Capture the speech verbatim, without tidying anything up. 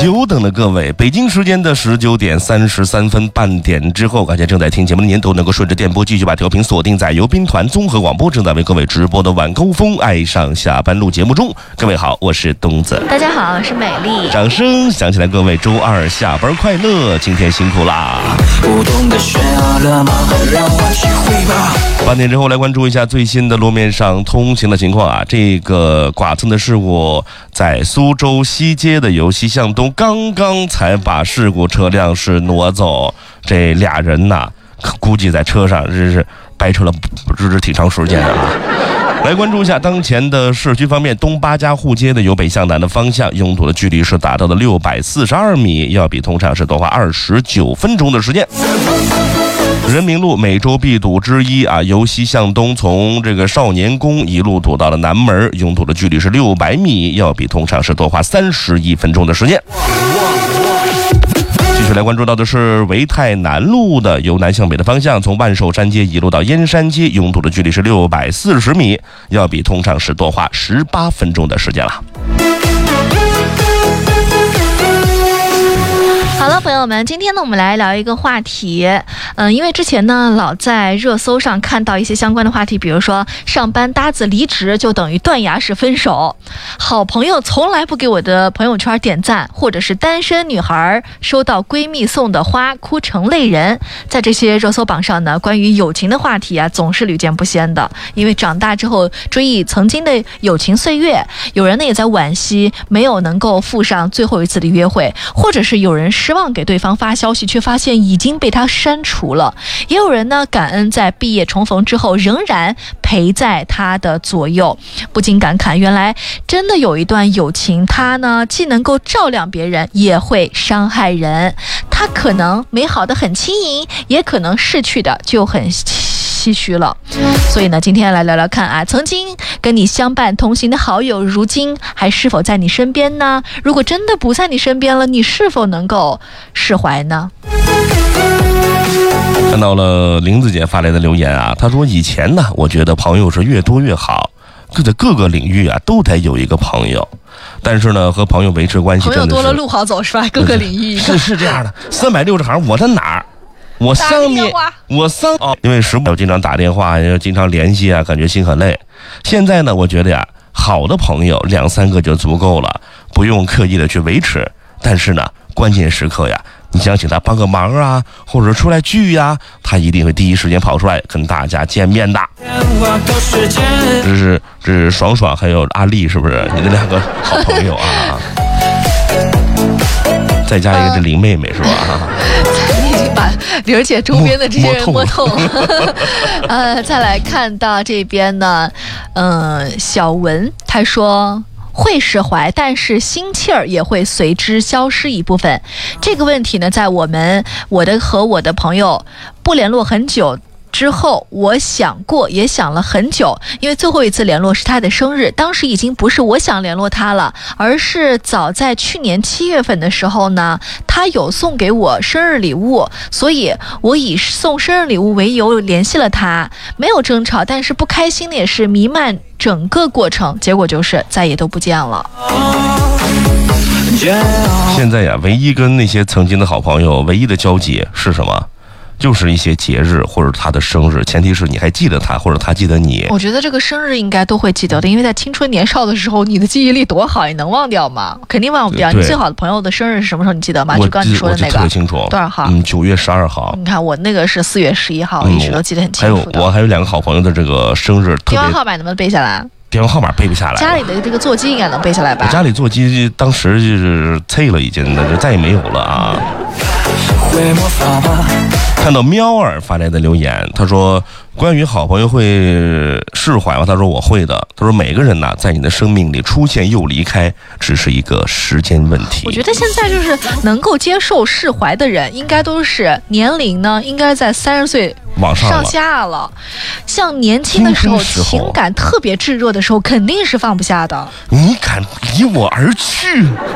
久等了各位，北京时间的十九点三十三分，半点之后，感谢正在听节目的您都能够顺着电波继续把调频锁定在由宾团综合广播正在为各位直播的晚高峰爱上下班路节目中。各位好，我是东子。 大家好，我是美丽。 掌声响起来，各位周二下班快乐，今天辛苦啦！半点之后来关注一下最新的路面上通行的情况啊，这个剐蹭的事故在苏州西街的由西向东，刚刚才把事故车辆是挪走，这俩人呐，估计在车上这是掰扯了不是挺长时间的啊。来关注一下当前的市区方面，东八家户街的由北向南的方向拥堵的距离是达到了六百四十二米，要比通常是多花二十九分钟的时间。人民路每周必堵之一啊，由西向东，从这个少年宫一路堵到了南门，拥堵的距离是六百米，要比通常是多花三十一分钟的时间。继续来关注到的是维泰南路的由南向北的方向，从万寿山街一路到燕山街，拥堵的距离是六百四十米，要比通常是多花十八分钟的时间了。 好了，朋友们，今天呢，我们来聊一个话题。嗯，因为之前呢，老在热搜上看到一些相关的话题，比如说上班搭子离职就等于断崖式分手，好朋友从来不给我的朋友圈点赞，或者是单身女孩收到闺蜜送的花哭成泪人。在这些热搜榜上呢，关于友情的话题啊，总是屡见不鲜的。因为长大之后追忆曾经的友情岁月，有人呢也在惋惜没有能够赴上最后一次的约会，或者是有人失望给对方发消息，却发现已经被他删除了。也有人呢感恩在毕业重逢之后仍然陪在他的左右，不禁感慨，原来真的有一段友情，它呢既能够照亮别人，也会伤害人。它可能美好的很轻盈，也可能逝去的就很唏嘘了。所以呢，今天来聊聊看啊，曾经跟你相伴同行的好友，如今还是否在你身边呢？如果真的不在你身边了，你是否能够释怀呢？ 看到了林子姐发来的留言啊，她说以前呢，我觉得朋友是越多越好，就在各个领域啊都得有一个朋友。但是呢，和朋友维持关系真的是朋友多了路好走是吧？各个领域是是这样的，三百六十行，我在哪儿？我上面我上哦，因为时不经常打电话，经常联系啊，感觉心很累。现在呢，我觉得呀，好的朋友两三个就足够了，不用刻意的去维持。但是呢，关键时刻呀，你想请他帮个忙啊，或者出来聚呀，他一定会第一时间跑出来跟大家见面的。这是这是爽爽还有阿丽，是不是你的两个好朋友啊？再加一个这林妹妹是吧？ 你已经把玲儿姐周边的这些人摸透了。呃，再来看到这边呢，嗯、呃，小文他说会释怀，但是心气儿也会随之消失一部分。这个问题呢，在我们我的和我的朋友不联络很久之后，我想过也想了很久，因为最后一次联络是他的生日，当时已经不是我想联络他了，而是早在去年七月份的时候呢，他有送给我生日礼物，所以我以送生日礼物为由联系了他，没有争吵，但是不开心的也是弥漫整个过程，结果就是再也都不见了。 现在呀，唯一跟那些曾经的好朋友唯一的交集是什么？就是一些节日或者他的生日，前提是你还记得他，或者他记得你。 我觉得这个生日应该都会记得的，因为在青春年少的时候，你的记忆力多好，你能忘掉吗？肯定忘不掉。你最好的朋友的生日是什么时候？你记得吗？就刚才你说的那个， 我特别清楚。 多少号？ 嗯，九月十二号。 你看我那个是四月十一号， 嗯、 一直都记得很清楚的。 还有我还有两个好朋友的这个生日， 电话号码能不能背下来？ 电话号码背不下来， 家里的这个座机应该能背下来吧？ 我家里座机当时就是碎了，已经那就再也没有了啊。看到喵儿发来的留言，他说关于好朋友会释怀吗？他说我会的。他说每个人呢，在你的生命里出现又离开，只是一个时间问题。 我觉得现在就是能够接受释怀的人，应该都是年龄呢，应该在三十岁往上上下了。像年轻的时候，情感特别炙热的时候，肯定是放不下的。 你敢离我而去？